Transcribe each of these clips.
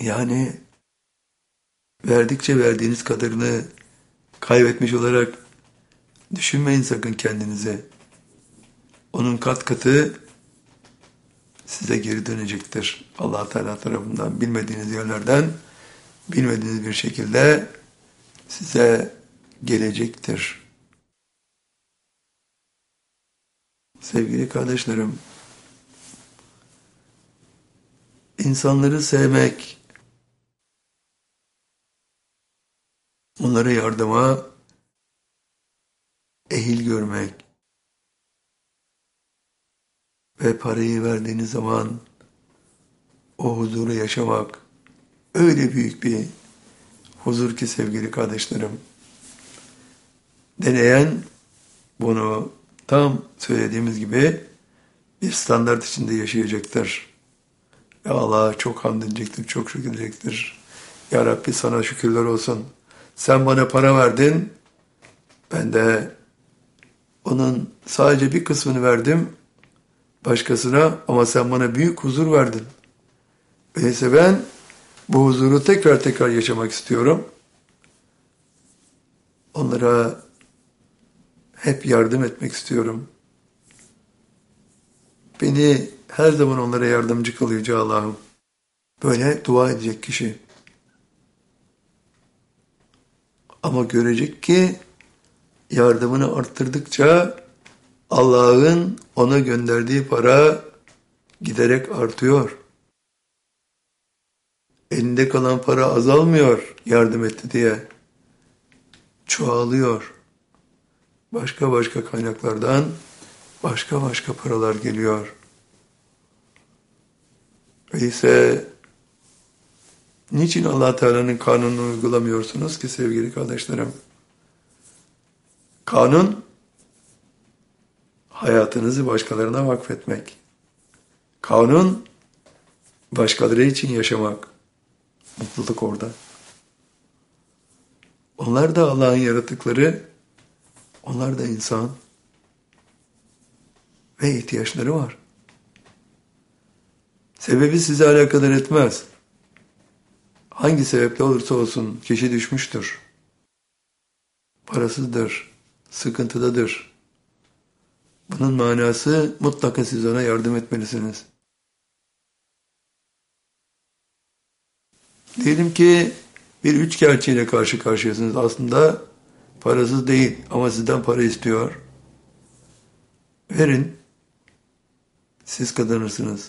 Yani verdikçe verdiğiniz kadarını kaybetmiş olarak düşünmeyin sakın kendinize. Onun kat katı size geri dönecektir. Allah Teala tarafından bilmediğiniz yerlerden, bilmediğiniz bir şekilde size gelecektir. Sevgili kardeşlerim, insanları sevmek, onlara yardıma ehil görmek ve parayı verdiğiniz zaman o huzuru yaşamak öyle büyük bir huzur ki sevgili kardeşlerim. Deneyen bunu tam söylediğimiz gibi bir standart içinde yaşayacaktır. Ve Allah'a çok hamd edecektir, çok şükür edecektir. Ya Rabbi sana şükürler olsun. Sen bana para verdin, ben de onun sadece bir kısmını verdim başkasına ama sen bana büyük huzur verdin. Öyleyse ben bu huzuru tekrar tekrar yaşamak istiyorum. Onlara hep yardım etmek istiyorum. Beni her zaman onlara yardımcı kıl Yüce Allah'ım. Böyle dua edecek kişi. Ama görecek ki yardımını arttırdıkça Allah'ın ona gönderdiği para giderek artıyor. Elinde kalan para azalmıyor yardım etti diye. Çoğalıyor. Başka başka kaynaklardan başka başka paralar geliyor. Öyleyse niçin Allah Teala'nın kanununu uygulamıyorsunuz ki sevgili kardeşlerim? Kanun, hayatınızı başkalarına vakfetmek. Kanun, başkaları için yaşamak. Mutluluk orada. Onlar da Allah'ın yaratıkları, onlar da insan ve ihtiyaçları var. Sebebi sizi alakadar etmez. Hangi sebeple olursa olsun kişi düşmüştür. Parasızdır, sıkıntıdadır. Bunun manası mutlaka siz ona yardım etmelisiniz. Diyelim ki bir üçkağıtçıyla karşı karşıyasınız. Aslında parasız değil ama sizden para istiyor. Verin, siz kazanırsınız.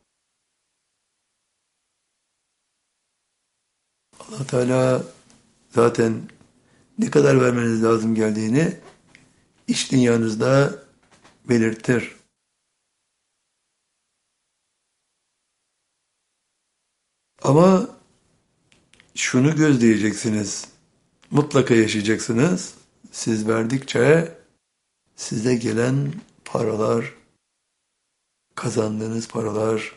Allah Teala zaten ne kadar vermeniz lazım geldiğini iç dünyanızda belirtir. Ama şunu gözleyeceksiniz. Mutlaka yaşayacaksınız. Siz verdikçe size gelen paralar, kazandığınız paralar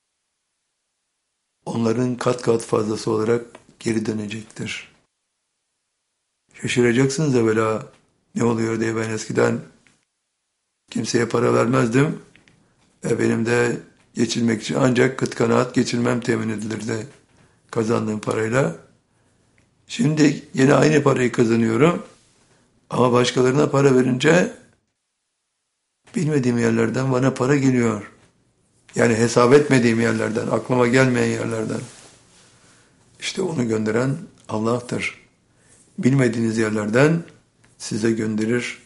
onların kat kat fazlası olarak geri dönecektir. Şaşıracaksınız evvela ne oluyor diye. Ben eskiden kimseye para vermezdim. Benim de geçinmek için ancak kıt kanaat geçinmem temin edilirdi kazandığım parayla. Şimdi yine aynı parayı kazanıyorum ama başkalarına para verince bilmediğim yerlerden bana para geliyor. Yani hesap etmediğim yerlerden, aklıma gelmeyen yerlerden. İşte onu gönderen Allah'tır. Bilmediğiniz yerlerden size gönderir.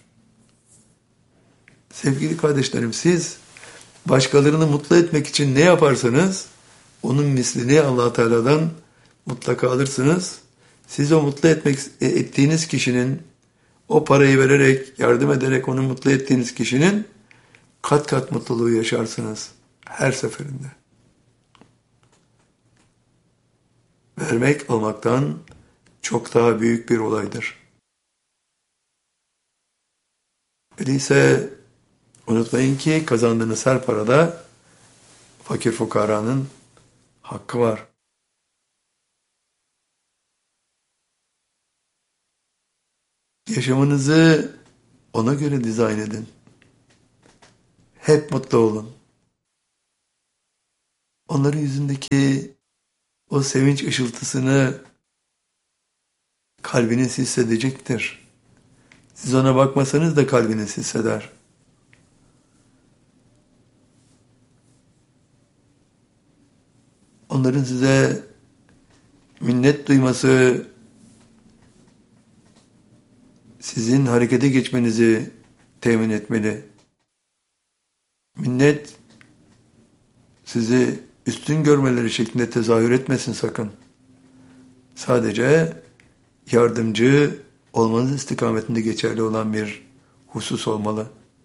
Sevgili kardeşlerim, siz başkalarını mutlu etmek için ne yaparsanız onun mislini Allah Teala'dan mutlaka alırsınız. Siz o mutlu ettiğiniz kişinin, o parayı vererek, yardım ederek onu mutlu ettiğiniz kişinin kat kat mutluluğu yaşarsınız her seferinde. Vermek almaktan çok daha büyük bir olaydır. Öyleyse unutmayın ki kazandığınız her parada fakir fukaranın hakkı var. Yaşamınızı ona göre dizayn edin. Hep mutlu olun. Onların yüzündeki o sevinç ışıltısını kalbiniz hissedecektir. Siz ona bakmasanız da kalbiniz hisseder. Onların size minnet duyması, sizin harekete geçmenizi temin etmeli. Minnet sizi üstün görmeleri şeklinde tezahür etmesin sakın. Sadece yardımcı olmanız istikametinde geçerli olan bir husus olmalı.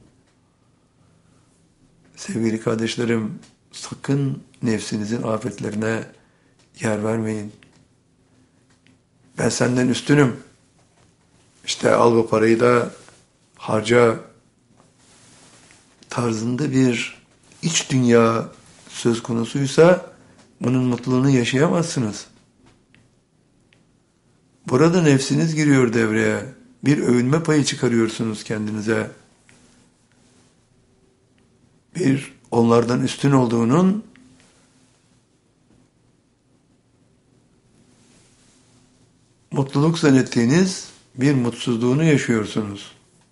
Sevgili kardeşlerim, sakın nefsinizin afetlerine yer vermeyin. Ben senden üstünüm. İşte al bu parayı da harca tarzında bir iç dünya söz konusuysa bunun mutluluğunu yaşayamazsınız. Burada nefsiniz giriyor devreye. Bir övünme payı çıkarıyorsunuz kendinize. Bir onlardan üstün olduğunun mutluluk zannettiğiniz bir mutsuzluğunu yaşıyorsunuz.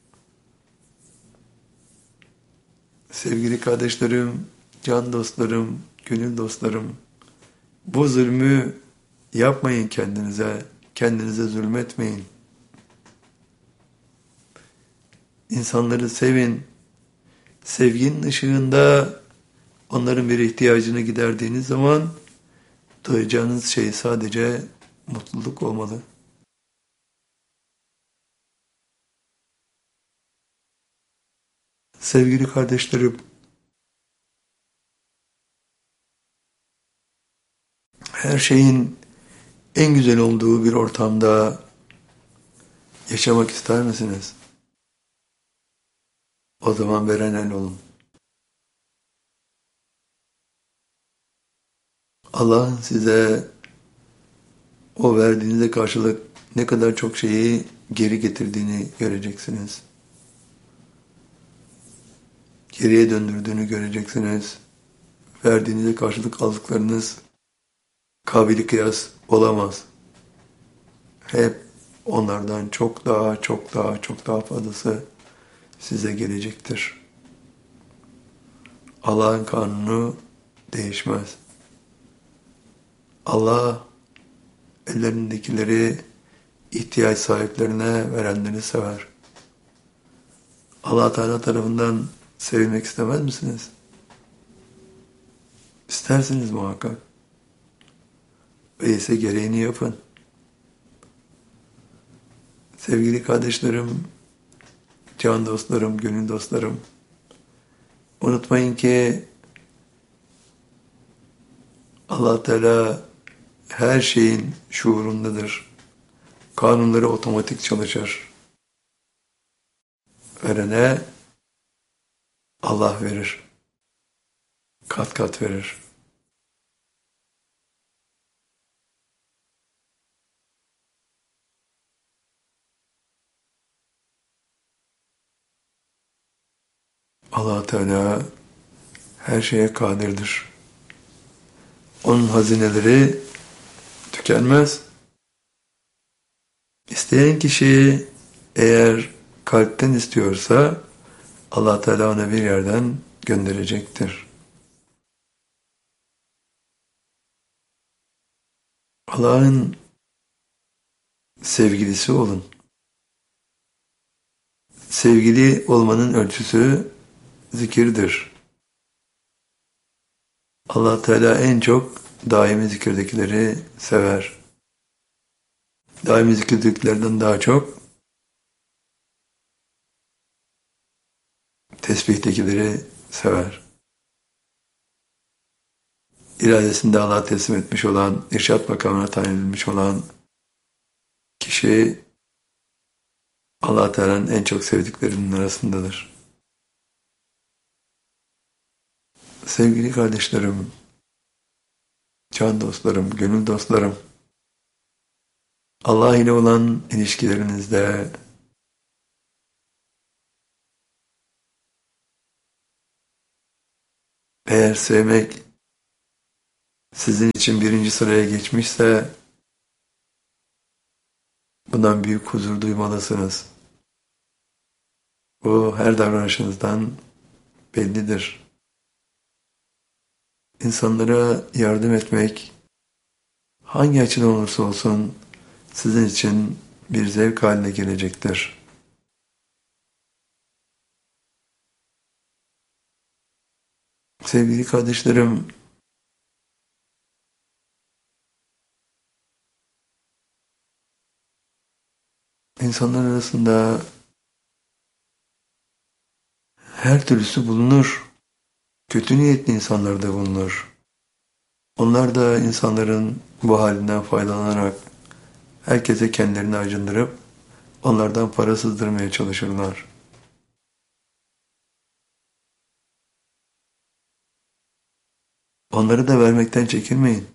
Sevgili kardeşlerim, can dostlarım, gönül dostlarım, bu zulmü yapmayın kendinize, kendinize zulmetmeyin. İnsanları sevin, sevginin ışığında onların bir ihtiyacını giderdiğiniz zaman duyacağınız şey sadece mutluluk olmalı. Sevgili kardeşlerim, her şeyin en güzel olduğu bir ortamda yaşamak ister misiniz? O zaman veren el olun. Allah'ın size o verdiğinize karşılık ne kadar çok şeyi geri getirdiğini göreceksiniz. Geriye döndürdüğünü göreceksiniz. Verdiğinize karşılık aldıklarınız kabili kıyas olamaz. Hep onlardan çok daha, çok daha, çok daha fazlası size gelecektir. Allah'ın kanunu değişmez. Allah ellerindekileri ihtiyaç sahiplerine verenleri sever. Allah Teala tarafından sevilmek istemez misiniz? İstersiniz muhakkak. Öyleyse gereğini yapın. Sevgili kardeşlerim, can dostlarım, gönül dostlarım, unutmayın ki Allah Teala her şeyin şuurundadır. Kanunları otomatik çalışır. Verene Allah verir. Kat kat verir. Allah Teala her şeye kadirdir. Onun hazineleri tükenmez. İsteyen kişi eğer kalpten istiyorsa Allah Teala ona bir yerden gönderecektir. Allah'ın sevgilisi olun. Sevgili olmanın ölçüsü zikirdir. Allah Teala en çok daimi zikirdekileri sever. Daimi zikirdekilerden daha çok tesbihdekileri sever. İradesinde Allah'a teslim etmiş olan, irşat makamına tayin edilmiş olan kişi Allah Teala'nın en çok sevdiklerinin arasındadır. Sevgili kardeşlerim, can dostlarım, gönül dostlarım, Allah ile olan ilişkilerinizde eğer sevmek sizin için birinci sıraya geçmişse bundan büyük huzur duymalısınız. Bu her davranışınızdan bellidir. İnsanlara yardım etmek hangi açıdan olursa olsun sizin için bir zevk haline gelecektir. Sevgili kardeşlerim, insanlar arasında her türlüsü bulunur. Kötü niyetli insanlar da bulunur. Onlar da insanların bu halinden faydalanarak herkese kendilerini acındırıp onlardan para sızdırmaya çalışırlar. Onları da vermekten çekinmeyin.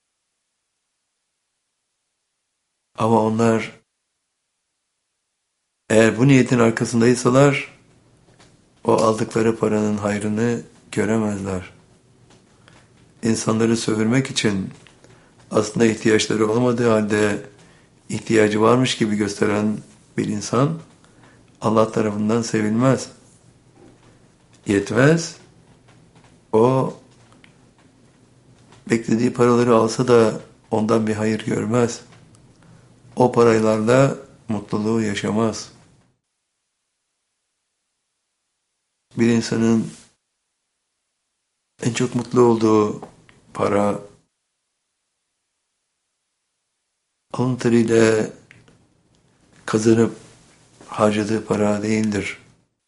Ama onlar eğer bu niyetin arkasındaysalar o aldıkları paranın hayrını göremezler. İnsanları sömürmek için aslında ihtiyaçları olmadığı halde ihtiyacı varmış gibi gösteren bir insan Allah tarafından sevilmez. Yetmez. O beklediği paraları alsa da ondan bir hayır görmez. O paraylarla mutluluğu yaşamaz. Bir insanın en çok mutlu olduğu para alın teriyle kazanıp harcadığı para değildir.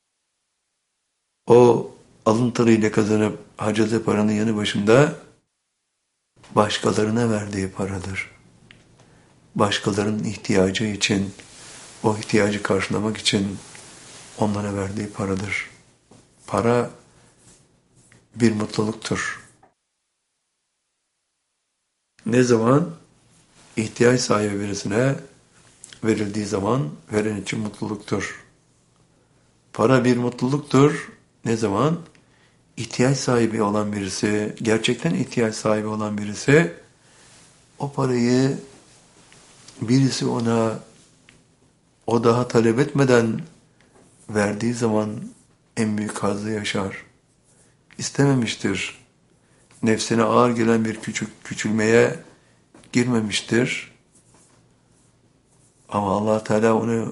O alın teriyle kazanıp harcadığı paranın yanı başında başkalarına verdiği paradır. Başkalarının ihtiyacı için, o ihtiyacı karşılamak için onlara verdiği paradır. Para bir mutluluktur. Ne zaman ihtiyaç sahibi birisine verildiği zaman veren için mutluluktur. Para bir mutluluktur. Ne zaman ihtiyaç sahibi olan birisi, gerçekten ihtiyaç sahibi olan birisi o parayı birisi ona o daha talep etmeden verdiği zaman en büyük hazzı yaşar. İstememiştir. Nefsine ağır gelen bir küçülmeye girmemiştir. Ama Allah Teala onu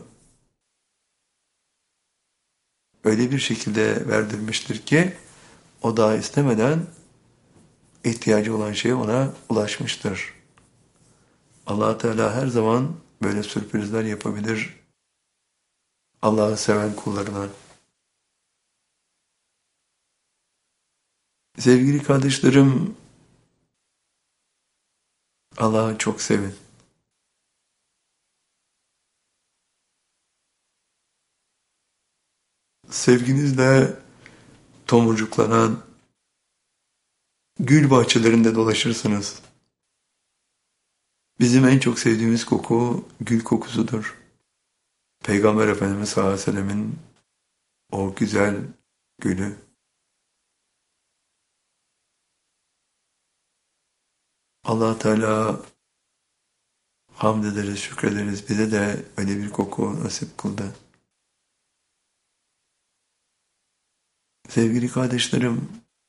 öyle bir şekilde verdirmiştir ki o daha istemeden ihtiyacı olan şey ona ulaşmıştır. Allah Teala her zaman böyle sürprizler yapabilir Allah'ı seven kullarına. Sevgili kardeşlerim, Allah'ı çok sevin. Sevginizle tomurcuklanan gül bahçelerinde dolaşırsınız. Bizim en çok sevdiğimiz koku gül kokusudur. Peygamber Efendimiz sallallahu aleyhi ve sellemin o güzel gülü. Allah Teala hamd ederiz, şükrederiz. Bize de öyle bir koku nasip kıldı. Sevgili kardeşlerim,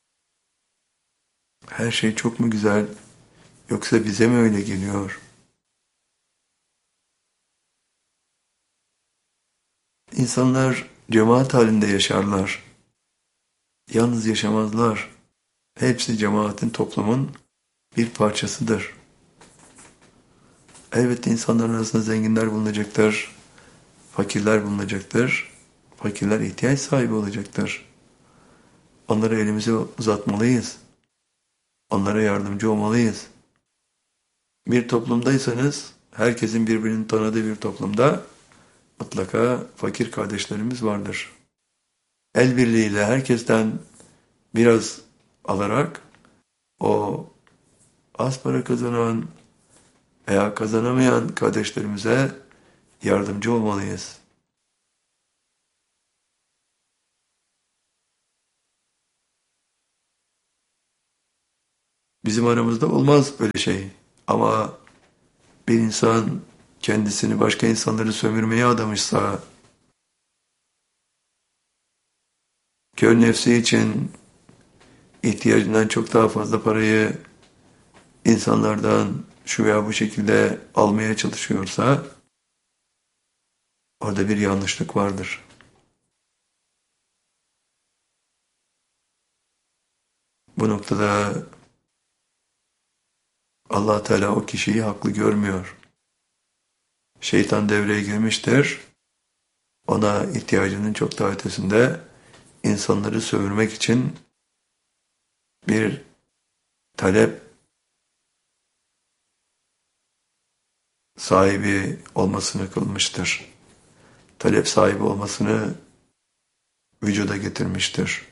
her şey çok mu güzel, yoksa bize mi öyle geliyor? İnsanlar cemaat halinde yaşarlar. Yalnız yaşamazlar. Hepsi cemaatin, toplumun bir parçasıdır. Elbette insanların arasında zenginler bulunacaktır, fakirler bulunacaktır. Fakirler ihtiyaç sahibi olacaktır. Onlara elimizi uzatmalıyız. Onlara yardımcı olmalıyız. Bir toplumdaysanız, herkesin birbirini tanıdığı bir toplumda mutlaka fakir kardeşlerimiz vardır. El birliğiyle herkesten biraz alarak o az para kazanan veya kazanamayan kardeşlerimize yardımcı olmalıyız. Bize bizim aramızda olmaz böyle şey. Ama bir insan kendisini başka insanları sömürmeye adamışsa, kör nefsi için ihtiyacından çok daha fazla parayı insanlardan şu veya bu şekilde almaya çalışıyorsa, orada bir yanlışlık vardır. Bu noktada Allah Teala o kişiyi haklı görmüyor. Şeytan devreye girmiştir. Ona ihtiyacının çok daha ötesinde insanları sömürmek için bir talep sahibi olmasını kılmıştır. Talep sahibi olmasını vücuda getirmiştir.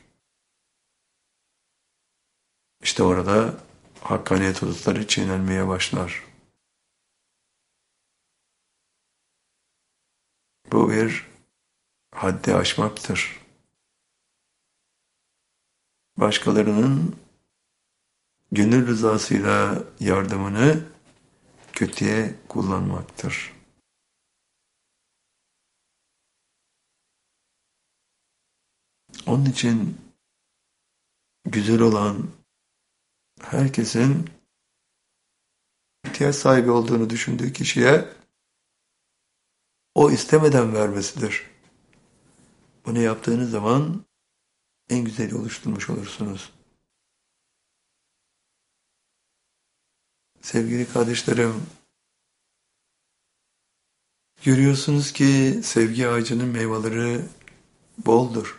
İşte orada hakkaniyet hudutları çiğnenmeye başlar. Bu bir haddi aşmaktır. Başkalarının gönül rızasıyla yardımını kötüye kullanmaktır. Onun için güzel olan herkesin ihtiyaç sahibi olduğunu düşündüğü kişiye o istemeden vermesidir. Bunu yaptığınız zaman en güzeli oluşturmuş olursunuz. Sevgili kardeşlerim, görüyorsunuz ki sevgi ağacının meyveleri boldur.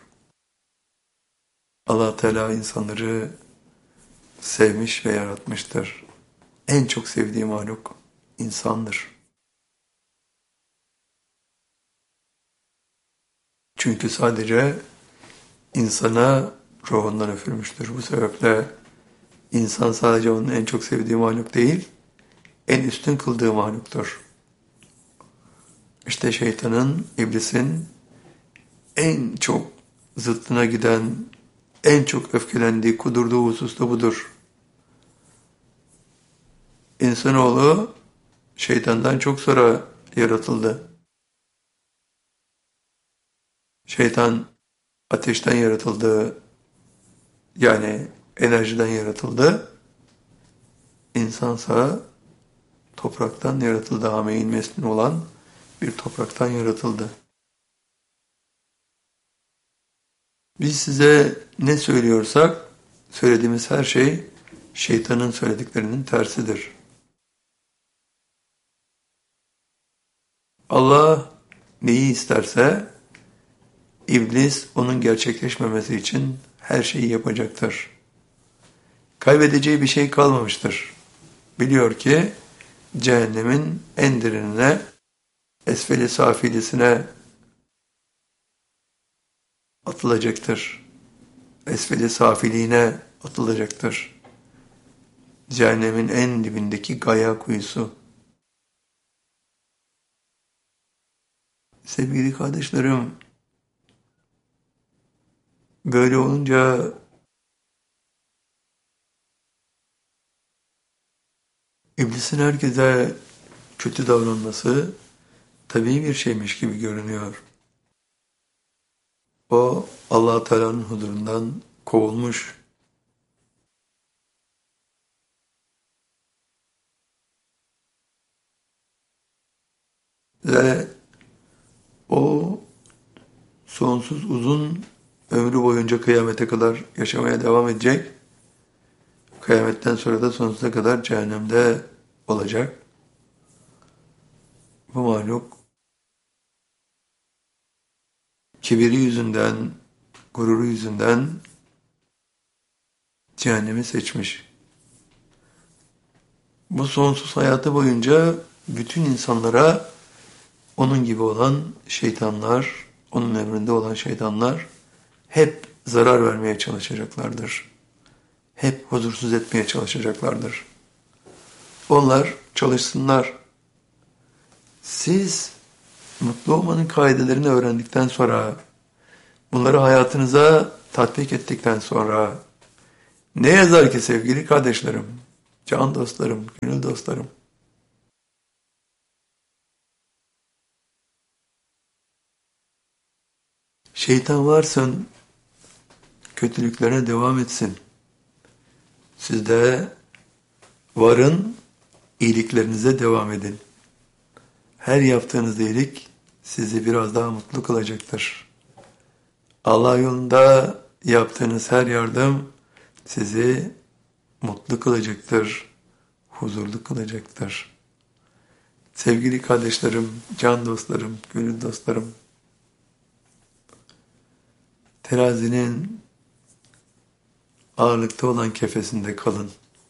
Allah Teala insanları sevmiş ve yaratmıştır. En çok sevdiği mahluk insandır. Çünkü sadece insana ruhundan üfürmüştür. Bu sebeple insan sadece onun en çok sevdiği mahluk değil, en üstün kıldığı mahluktur. İşte şeytanın, iblisin en çok zıttına giden, en çok öfkelendiği, kudurduğu husus da budur. İnsanoğlu şeytandan çok sonra yaratıldı. Şeytan ateşten yaratıldı, yani enerjiden yaratıldı. İnsansa topraktan yaratıldı, hameyin mesnun olan bir topraktan yaratıldı. Biz size ne söylüyorsak, söylediğimiz her şey şeytanın söylediklerinin tersidir. Allah neyi isterse, iblis onun gerçekleşmemesi için her şeyi yapacaktır. Kaybedeceği bir şey kalmamıştır. Biliyor ki cehennemin en derinine, esfeli safilisine atılacaktır. Esfeli safiliğine atılacaktır. Cehennemin en dibindeki gaya kuyusu. Sevgili kardeşlerim, böyle olunca iblisin herkese kötü davranması tabii bir şeymiş gibi görünüyor. O Allah Teala'nın huzurundan kovulmuş. Ve o sonsuz uzun ömrü boyunca kıyamete kadar yaşamaya devam edecek. Kıyametten sonra da sonsuza kadar cehennemde olacak. Bu mahluk kibiri yüzünden, gururu yüzünden cehennemi seçmiş. Bu sonsuz hayatı boyunca bütün insanlara onun gibi olan şeytanlar, onun emrinde olan şeytanlar hep zarar vermeye çalışacaklardır. Hep huzursuz etmeye çalışacaklardır. Onlar çalışsınlar. Siz mutlu olmanın kaidelerini öğrendikten sonra, bunları hayatınıza tatbik ettikten sonra, ne yazar ki sevgili kardeşlerim, can dostlarım, gönül dostlarım. Şeytan varsın, kötülüklerine devam etsin. Siz de varın, iyiliklerinize devam edin. Her yaptığınız iyilik sizi biraz daha mutlu kılacaktır. Allah yolunda yaptığınız her yardım sizi mutlu kılacaktır, huzurlu kılacaktır. Sevgili kardeşlerim, can dostlarım, gönül dostlarım, terazinin ağırlıkta olan kefesinde kalın.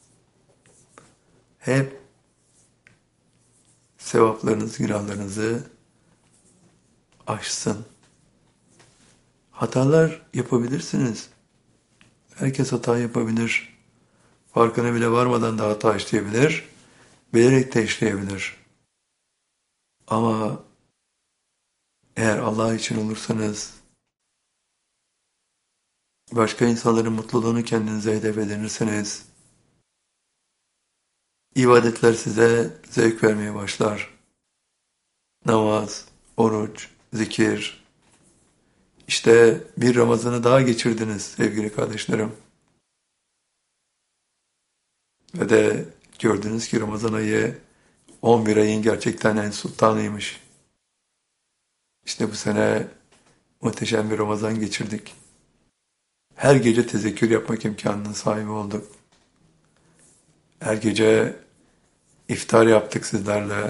Hep sevaplarınız, günahlarınızı aşsın. Hatalar yapabilirsiniz. Herkes hata yapabilir. Farkına bile varmadan da hata işleyebilir. Bilerek de işleyebilir. Ama eğer Allah için olursanız, başka insanların mutluluğunu kendinize hedef edinirseniz, ibadetler size zevk vermeye başlar. Namaz, oruç, zikir. İşte bir Ramazan'ı daha geçirdiniz sevgili kardeşlerim. Ve de gördünüz ki Ramazan ayı 11 ayın gerçekten en sultanıymış. İşte bu sene muhteşem bir Ramazan geçirdik. Her gece tezekkür yapmak imkanının sahibi olduk. Her gece iftar yaptık sizlerle.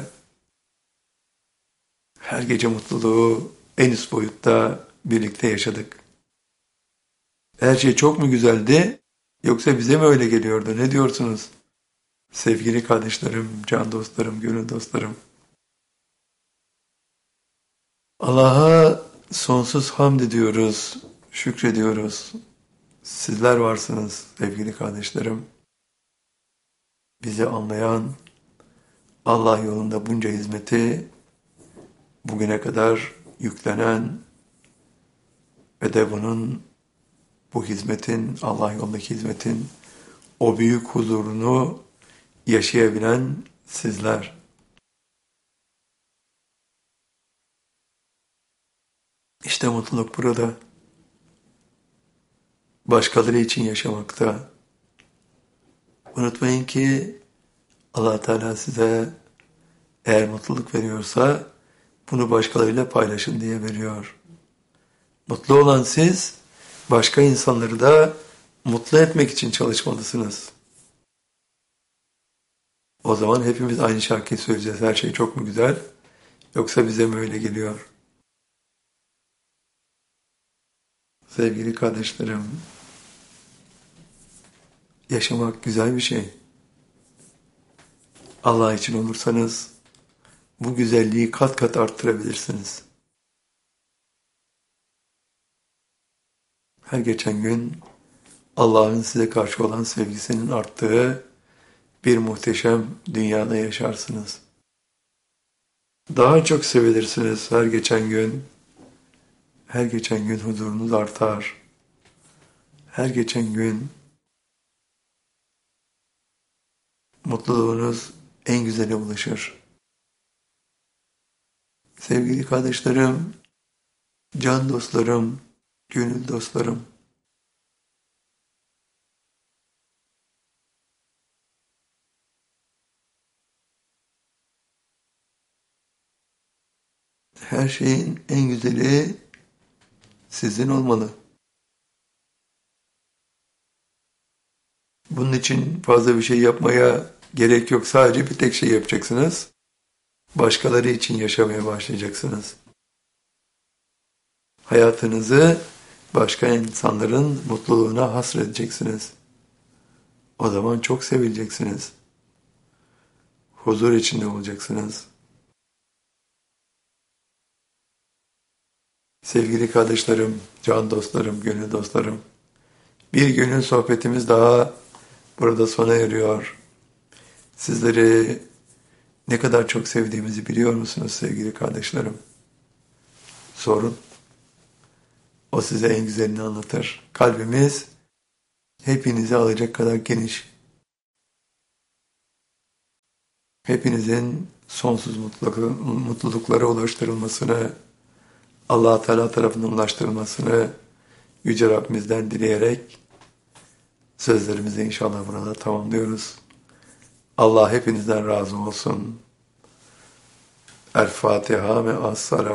Her gece mutluluğu en üst boyutta birlikte yaşadık. Her şey çok mu güzeldi, yoksa bize mi öyle geliyordu? Ne diyorsunuz? Sevgili kardeşlerim, can dostlarım, gönül dostlarım. Allah'a sonsuz hamd ediyoruz, şükrediyoruz. Sizler varsınız sevgili kardeşlerim. Bizi anlayan, Allah yolunda bunca hizmeti bugüne kadar yüklenen ve de bu hizmetin, Allah yolundaki hizmetin o büyük huzurunu yaşayabilen sizler. İşte mutluluk burada. Başkaları için yaşamakta. Unutmayın ki Allah Teala size eğer mutluluk veriyorsa bunu başkalarıyla paylaşın diye veriyor. Mutlu olan siz, başka insanları da mutlu etmek için çalışmalısınız. O zaman hepimiz aynı şarkıyı söyleyeceğiz. Her şey çok mu güzel? Yoksa bize mi öyle geliyor? Sevgili kardeşlerim, yaşamak güzel bir şey. Allah için olursanız bu güzelliği kat kat arttırabilirsiniz. Her geçen gün Allah'ın size karşı olan sevgisinin arttığı bir muhteşem dünyada yaşarsınız. Daha çok sevilirsiniz her geçen gün. Her geçen gün huzurunuz artar. Her geçen gün mutluluğunuz en güzele ulaşır. Sevgili kardeşlerim, can dostlarım, gönül dostlarım, her şeyin en güzeli sizin olmalı. Bunun için fazla bir şey yapmaya gerek yok. Sadece bir tek şey yapacaksınız. Başkaları için yaşamaya başlayacaksınız. Hayatınızı başka insanların mutluluğuna hasredeceksiniz. O zaman çok sevileceksiniz. Huzur içinde olacaksınız. Sevgili kardeşlerim, can dostlarım, gönül dostlarım, bir günün sohbetimiz daha burada sona eriyor. Sizleri ne kadar çok sevdiğimizi biliyor musunuz sevgili kardeşlerim? Sorun. O size en güzelini anlatır. Kalbimiz hepinizi alacak kadar geniş. hepinizin sonsuz mutluluklara ulaştırılmasını, Allah Teala tarafından ulaştırılmasını Yüce Rabbimizden dileyerek sözlerimizi inşallah burada tamamlıyoruz. Allah hepinizden razı olsun. El Fatiha ve Es-Selam.